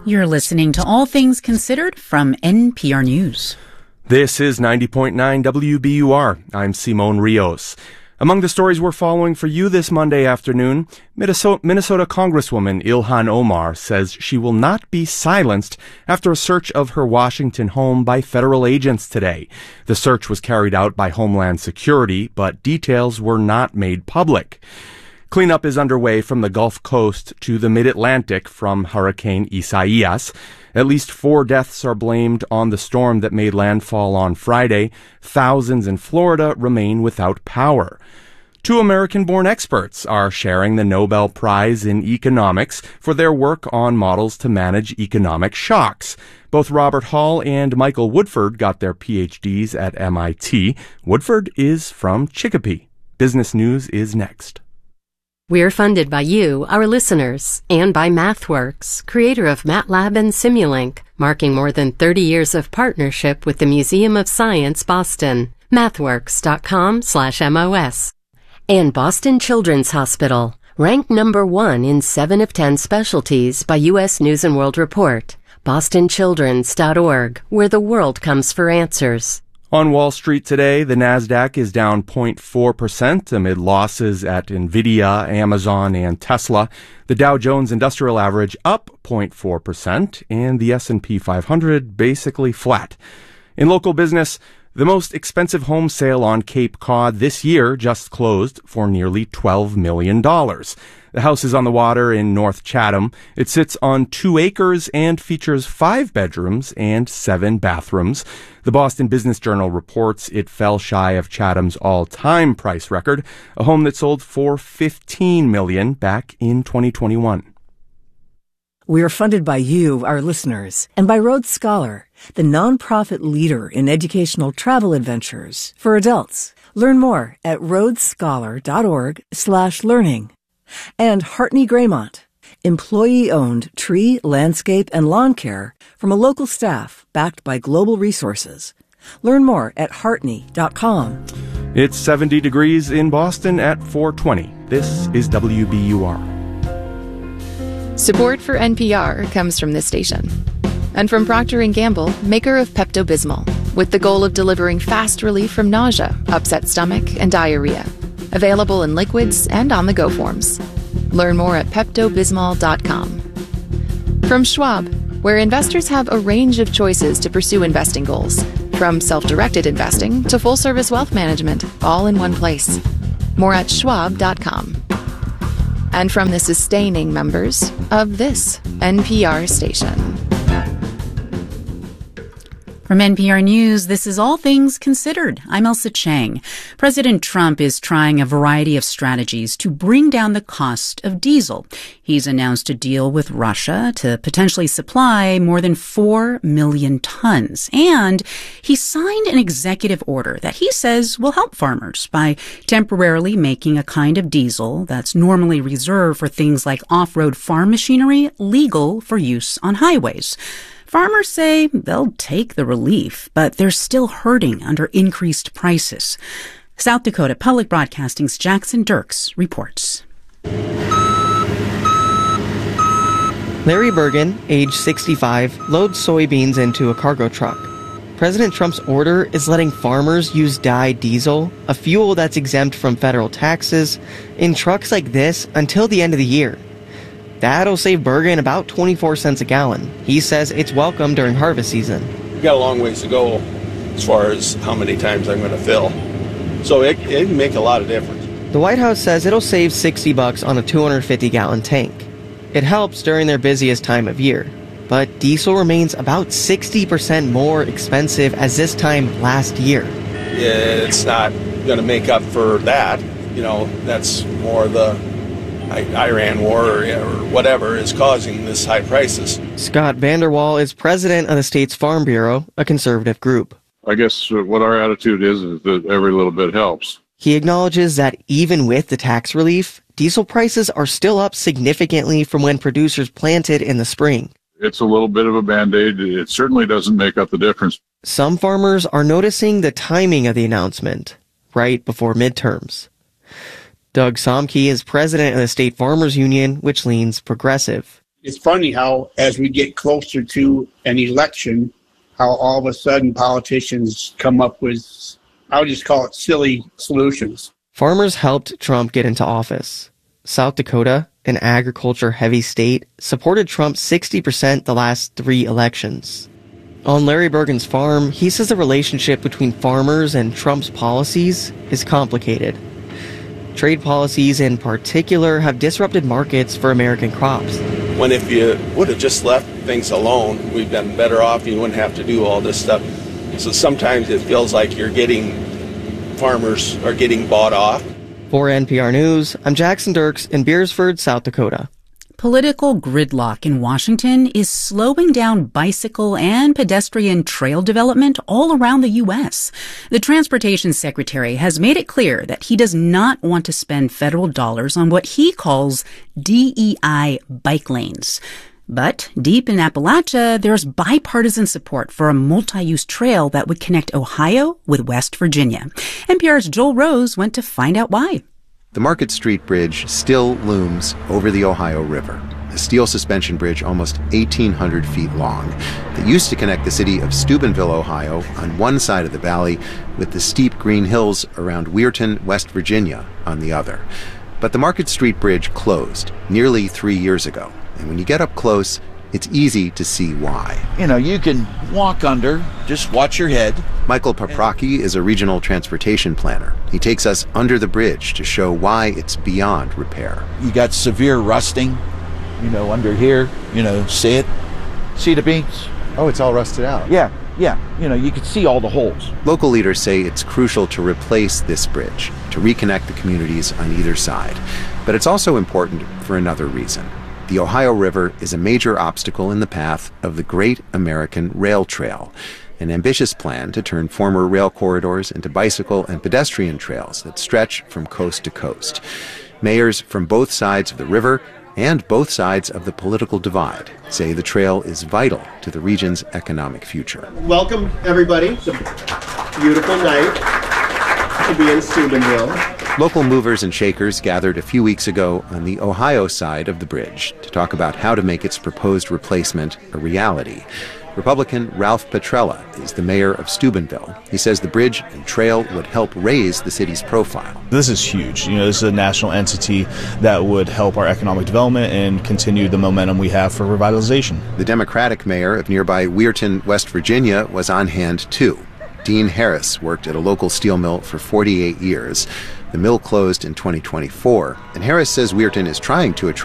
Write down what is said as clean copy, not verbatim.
You're listening to All Things Considered from NPR News. This is 90.9 WBUR. I'm Simone Rios. Among the stories we're following for you this Monday afternoon, Minnesota Congresswoman Ilhan Omar says she will not be silenced after a search of her Washington home by federal agents today. The search was carried out by Homeland Security, but details were not made public. Cleanup is underway from the Gulf Coast to the Mid-Atlantic from Hurricane Isaias. At least 4 deaths are blamed on the storm that made landfall on Friday. Thousands in Florida remain without power. 2 American-born experts are sharing the Nobel Prize in Economics for their work on models to manage economic shocks. Both Robert Hall and Michael Woodford got their PhDs at MIT. Woodford is from Chicopee. Business News is next. We're funded by you, our listeners, and by MathWorks, creator of MATLAB and Simulink, marking more than 30 years of partnership with the Museum of Science, Boston. MathWorks.com/MOS. And Boston Children's Hospital, ranked number 1 in 7 of 10 specialties by U.S. News & World Report. BostonChildren's.org, where the world comes for answers. On Wall Street today, the Nasdaq is down 0.4% amid losses at Nvidia, Amazon, and Tesla. The Dow Jones Industrial Average up 0.4%, and the S&P 500 basically flat. In local business, the most expensive home sale on Cape Cod this year just closed for nearly $12 million. The house is on the water in North Chatham. It sits on 2 acres and features 5 bedrooms and 7 bathrooms. The Boston Business Journal reports it fell shy of Chatham's all-time price record, a home that sold for $15 million back in 2021. We are funded by you, our listeners, and by Rhodes Scholar, the nonprofit leader in educational travel adventures for adults. Learn more at rhodesscholar.org/learning. And Hartney Graymont, employee-owned tree, landscape, and lawn care from a local staff backed by global resources. Learn more at hartney.com. It's 70 degrees in Boston at 4:20. This is WBUR. Support for NPR comes from this station. And from Procter & Gamble, maker of Pepto-Bismol, with the goal of delivering fast relief from nausea, upset stomach, and diarrhea. Available in liquids and on-the-go forms. Learn more at PeptoBismol.com. From Schwab, where investors have a range of choices to pursue investing goals, from self-directed investing to full-service wealth management, all in one place. More at Schwab.com. And from the sustaining members of this NPR station. From NPR News, this is All Things Considered. I'm Elsa Chang. President Trump is trying a variety of strategies to bring down the cost of diesel. He's announced a deal with Russia to potentially supply more than 4 million tons. And he signed an executive order that he says will help farmers by temporarily making a kind of diesel that's normally reserved for things like off-road farm machinery legal for use on highways. Farmers say they'll take the relief, but they're still hurting under increased prices. South Dakota Public Broadcasting's Jackson Dirks reports. Larry Bergen, age 65, loads soybeans into a cargo truck. President Trump's order is letting farmers use dyed diesel, a fuel that's exempt from federal taxes, in trucks like this until the end of the year. That'll save Bergen about 24 cents a gallon. He says it's welcome during harvest season. We've got a long ways to go as far as how many times I'm going to fill. So it can make a lot of difference. The White House says it'll save $60 on a 250-gallon tank. It helps during their busiest time of year. But diesel remains about 60% more expensive as this time last year. Yeah, it's not going to make up for that. You know, that's more the Iran war or whatever is causing this high prices. Scott Vanderwall is president of the state's Farm Bureau, a conservative group. I guess what our attitude is that every little bit helps. He acknowledges that even with the tax relief, diesel prices are still up significantly from when producers planted in the spring. It's a little bit of a Band-Aid. It certainly doesn't make up the difference. Some farmers are noticing the timing of the announcement, right before midterms. Doug Somke is president of the State Farmers Union, which leans progressive. It's funny how, as we get closer to an election, how all of a sudden politicians come up with, I'll just call it silly solutions. Farmers helped Trump get into office. South Dakota, an agriculture-heavy state, supported Trump 60% the last 3 elections. On Larry Bergen's farm, he says the relationship between farmers and Trump's policies is complicated. Trade policies in particular have disrupted markets for American crops. When if you would have just left things alone, we've been better off. You wouldn't have to do all this stuff. So sometimes it feels like farmers are getting bought off. For NPR News, I'm Jackson Dirks in Beersford, South Dakota. Political gridlock in Washington is slowing down bicycle and pedestrian trail development all around the U.S. The transportation secretary has made it clear that he does not want to spend federal dollars on what he calls DEI bike lanes. But deep in Appalachia, there's bipartisan support for a multi-use trail that would connect Ohio with West Virginia. NPR's Joel Rose went to find out why. The Market Street Bridge still looms over the Ohio River, a steel suspension bridge almost 1,800 feet long that used to connect the city of Steubenville, Ohio, on one side of the valley with the steep green hills around Weirton, West Virginia, on the other. But the Market Street Bridge closed nearly 3 years ago, and when you get up close, it's easy to see why. You can walk under, just watch your head. Michael Paprocki is a regional transportation planner. He takes us under the bridge to show why it's beyond repair. You got severe rusting, under here, see it? See the beams? Oh, it's all rusted out. Yeah, you can see all the holes. Local leaders say it's crucial to replace this bridge, to reconnect the communities on either side. But it's also important for another reason. The Ohio River is a major obstacle in the path of the Great American Rail Trail, an ambitious plan to turn former rail corridors into bicycle and pedestrian trails that stretch from coast to coast. Mayors from both sides of the river and both sides of the political divide say the trail is vital to the region's economic future. Welcome, everybody. It's a beautiful night to be in Steubenville. Local movers and shakers gathered a few weeks ago on the Ohio side of the bridge to talk about how to make its proposed replacement a reality. Republican Ralph Petrella is the mayor of Steubenville. He says the bridge and trail would help raise the city's profile. This is huge. This is a national entity that would help our economic development and continue the momentum we have for revitalization. The Democratic mayor of nearby Weirton, West Virginia, was on hand too. Dean Harris worked at a local steel mill for 48 years. The mill closed in 2024, and Harris says Weirton is trying to attract